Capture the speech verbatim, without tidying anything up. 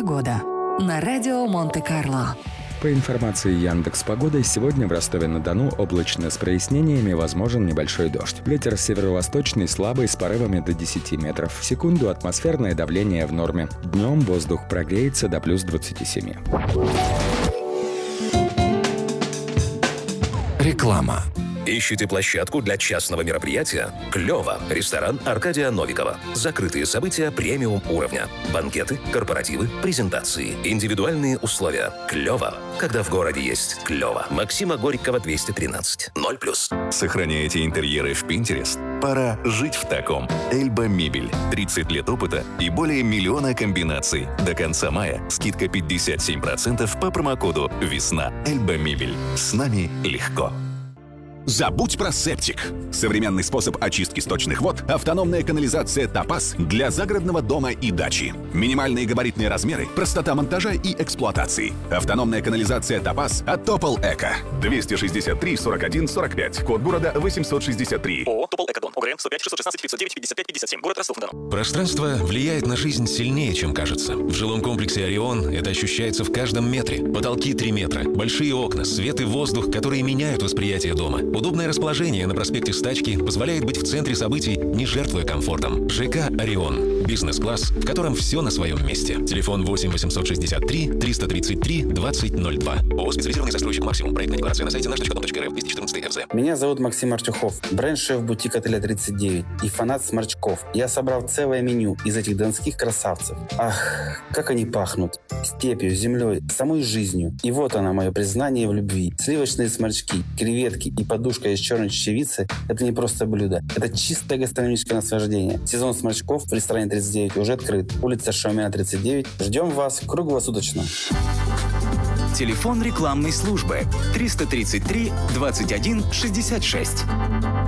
Погода на радио Монте-Карло. По информации Яндекс.Погоды, сегодня в Ростове-на-Дону облачно с прояснениями, возможен небольшой дождь. Ветер северо-восточный слабый с порывами до десяти метров в секунду, атмосферное давление в норме. Днем воздух прогреется до плюс двадцати семи. Реклама. Ищете площадку для частного мероприятия? Клево! Ресторан Аркадия Новикова. Закрытые события премиум уровня. Банкеты, корпоративы, презентации. Индивидуальные условия. Клево! Когда в городе есть клево. Максима Горького, двести тринадцать. ноль плюс. Сохраняете интерьеры в Pinterest? Пора жить в таком. Эльба Мебель. тридцать лет опыта и более миллиона комбинаций. До конца мая скидка пятьдесят семь процентов по промокоду «Весна». Эльба Мебель. С нами легко. Забудь про септик. Современный способ очистки сточных вод – автономная канализация «Топаз» для загородного дома и дачи. Минимальные габаритные размеры, простота монтажа и эксплуатации. Автономная канализация «Топаз» от Топол Эко. двести шестьдесят три сорок один сорок пять. Код города восемьсот шестьдесят три. ООО «Топол Экодом». ОГРН сто пять шестьсот шестнадцать пятьсот девять пятьдесят пять пятьдесят семь. Город Ростов-на-Дону. Пространство влияет на жизнь сильнее, чем кажется. В жилом комплексе «Орион» это ощущается в каждом метре. Потолки три метра, большие окна, свет и воздух, которые меняют восприятие дома. Удобное расположение на проспекте Стачки позволяет быть в центре событий, не жертвуя комфортом. ЖК «Орион». Бизнес-класс, в котором все на своем месте. Телефон восемь восемьсот шестьдесят три триста тридцать три двадцать ноль два. ООО «Специализированный застройщик Максимум». Проектная декларация на сайте наш точка ком точка эр эф. двести четырнадцать ФЗ. Меня зовут Максим Артюхов, бренд-шеф бутик отеля тридцать девять и фанат сморчков. Я собрал целое меню из этих донских красавцев. Ах, как они пахнут. Степью, землей, самой жизнью. И вот она, мое признание в любви. Сливочные сморчки, креветки и подушка из черной чечевицы – это не просто блюдо. Это чистое гастрономическое наслаждение. Сезон сморчков в ресторане тридцать девять уже открыт. Улица Шаумяна, тридцать девять. Ждем вас круглосуточно. Телефон рекламной службы триста тридцать три двадцать один шестьдесят шесть.